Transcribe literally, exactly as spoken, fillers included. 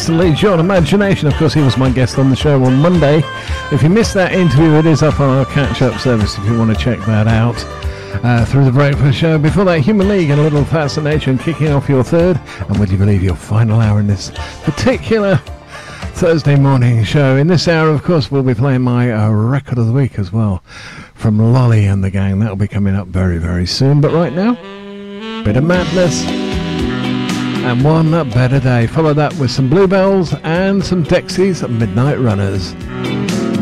leads your imagination. Of course, he was my guest on the show on Monday. If you missed that interview, it is up on our catch-up service if you want to check that out uh, through the breakfast show. Before that, Human League and a little Fascination kicking off your third, and would you believe your final hour in this particular Thursday morning show. In this hour, of course, we'll be playing my uh, record of the week as well from Lolly and the gang. That'll be coming up very, very soon. But right now, bit of madness and one better day. Follow that with some Bluebells and some Dexys Midnight Runners.